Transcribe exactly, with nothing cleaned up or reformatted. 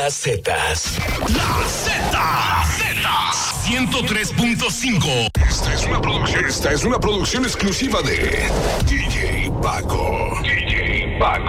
Las Zetas. La Z. La Z. ciento tres punto cinco. Esta es una producción. Esta es una producción exclusiva de D J Paco. D J Paco.